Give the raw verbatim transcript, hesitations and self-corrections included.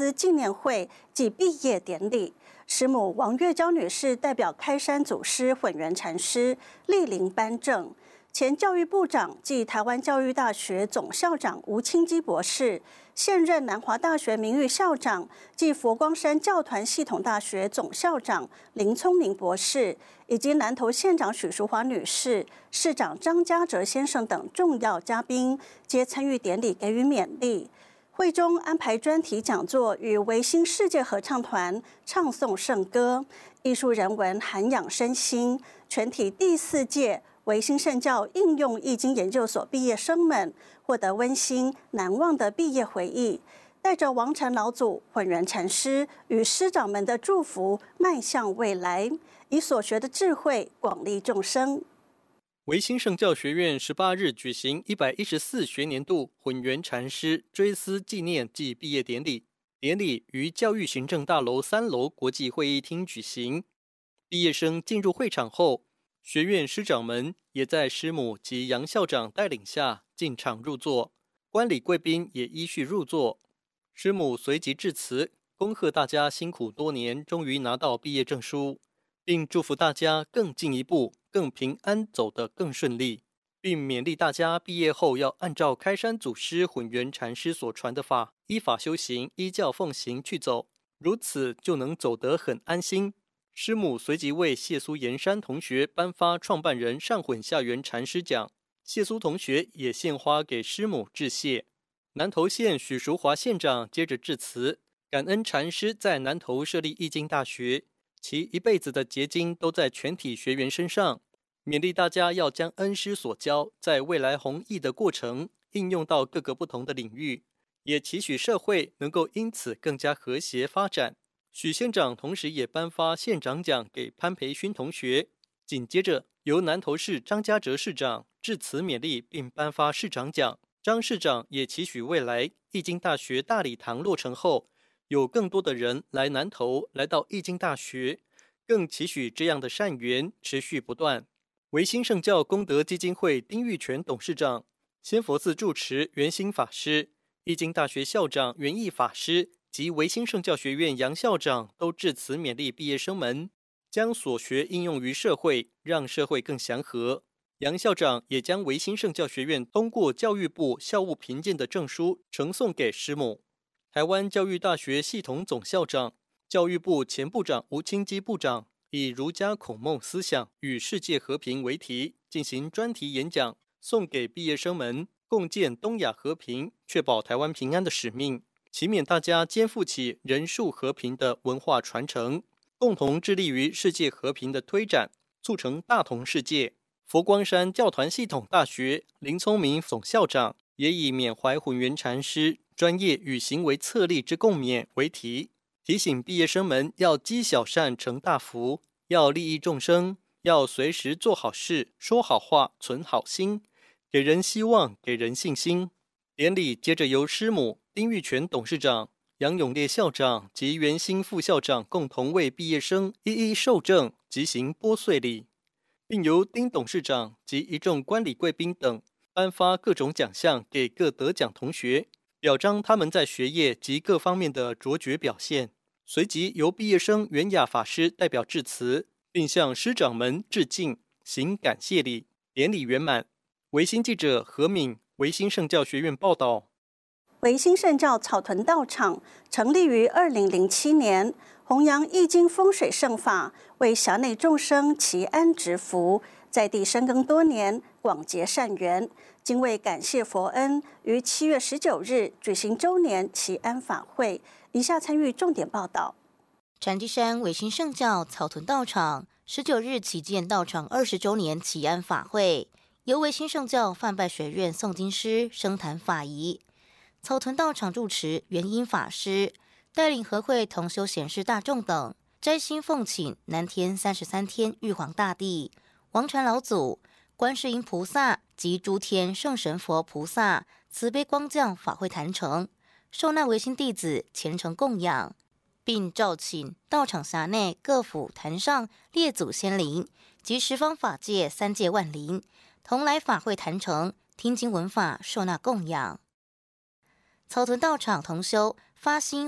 思纪念会暨毕业典礼。师母王月娇女士代表开山祖师混元禅师莅临颁证。前教育部长暨台湾教育大学总校长吴清基博士，现任南华大学名誉校长暨佛光山教团系统大学总校长林聪明博士，以及南投县长许淑华女士、市长张家哲先生等重要嘉宾，皆参与典礼给予勉励。会中安排专题讲座与维新世界合唱团唱诵圣歌，艺术人文涵养身心。全体第四届维新圣教应用易经研究所毕业生们获得温馨难忘的毕业回忆，带着王禅老祖、混元禅师与师长们的祝福，迈向未来，以所学的智慧广利众生。 维新圣教学院十八日举行一百一十四学年度混元禅师追思纪念暨毕业典礼，典礼于教育行政大楼三楼国际会议厅举行。毕业生进入会场后，学院师长们也在师母及杨校长带领下进场入座，观礼贵宾也依序入座。师母随即致辞，恭贺大家辛苦多年，终于拿到毕业证书，并祝福大家更进一步、更平安，走得更顺利，并勉励大家毕业后要按照开山祖师混元禅师所传的法，依法修行，依教奉行去走，如此就能走得很安心。师母随即为谢苏延山同学颁发创办人上混下元禅师奖，谢苏同学也献花给师母致谢。南投县许淑华县长接着致辞，感恩禅师在南投设立易经大学，其一辈子的结晶都在全体学员身上，勉励大家要将恩师所教在未来弘毅的过程应用到各个不同的领域，也期许社会能够因此更加和谐发展。许县长同时也颁发县长奖给潘培勋同学，紧接着由南投市张家哲市长致辞勉励并颁发市长奖。张市长也期许未来易经大学大礼堂落成后，有更多的人来南投，来到易经大学，更期许这样的善缘持续不断。维新圣教功德基金会丁玉泉董事长、仙佛寺住持圆心法师、易经大学校长圆义法师及维新圣教学院杨校长都致辞勉励毕业生们，将所学应用于社会，让社会更祥和。杨校长也将维新圣教学院通过教育部校务评鉴的证书呈送给师母。台湾教育大学系统总校长、教育部前部长吴清基部长以儒家孔孟思想与世界和平为题进行专题演讲，送给毕业生们，共建东亚和平，确保台湾平安的使命。期勉大家肩负起人数和平的文化传承，共同致力于世界和平的推展，促成大同世界。佛光山教团系统大学林聪明总校长也以缅怀混元禅师专业与行为策力之共勉为题，提醒毕业生们要积小善成大福，要利益众生，要随时做好事，说好话，存好心，给人希望，给人信心。典礼接着由师母丁玉泉董事长、杨永烈校长及袁心副校长共同为毕业生一一受证及行拨穗礼，并由丁董事长及一众观礼贵宾等颁发各种奖项给各得奖同学，表彰他们在学业及各方面的卓绝表现。随即由毕业生袁雅法师代表致辞，并向师长们致敬，行感谢礼。典礼圆满。维新记者何敏，维新圣教学院报道。 维新圣教草屯道场成立于二零零七年，弘扬易经风水圣法，为辖内众生祈安植福，在地深耕多年，广结善缘。今为感谢佛恩，于七月十九日举行周年祈安法会。以下参与重点报道。 禅机山维新圣教草屯道场十九日启建道场二十周年祈安法会，由维新圣教范拜学院诵经师升坛法仪，草屯道场住持元音法师带领和会同修贤士大众等斋心奉请南天三十三天玉皇大帝、王禅老祖、观世音菩萨及诸天圣神佛菩萨慈悲光降法会坛城，受纳维新弟子虔诚供养，并召请道场辖内各府坛上列祖先灵及十方法界三界万灵同来法会坛城听经闻法，受纳供养。草屯道场同修发心